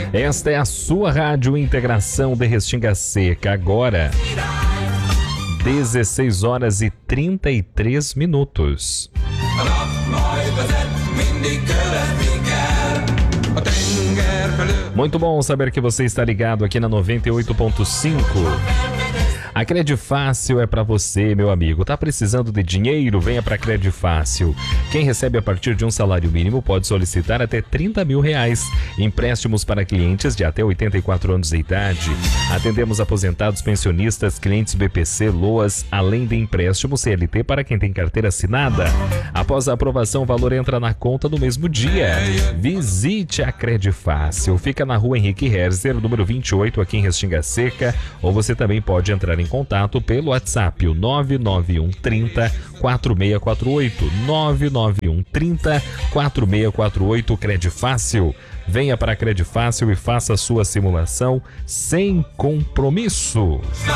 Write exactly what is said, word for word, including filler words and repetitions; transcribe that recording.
Esta é a sua Rádio Integração de Restinga Seca. Agora, dezesseis horas e trinta e três minutos. Muito bom saber que você está ligado aqui na noventa e oito ponto cinco. A Credifácil é para você, meu amigo. Tá precisando de dinheiro? Venha para a Credifácil. Quem recebe a partir de um salário mínimo pode solicitar até trinta mil reais. Empréstimos para clientes de até oitenta e quatro anos de idade. Atendemos aposentados, pensionistas, clientes B P C, LOAS, além de empréstimo C L T para quem tem carteira assinada. Após a aprovação, o valor entra na conta no mesmo dia. Visite a Credifácil. Fica na rua Henrique Herzer, número vinte e oito, aqui em Restinga Seca. Ou você também pode entrar em contato pelo WhatsApp, o nove nove um trinta, quatro seis quatro oito, nove nove um trinta, quatro seis quatro oito. Credifácil. Venha para a Credifácil e faça a sua simulação sem compromisso.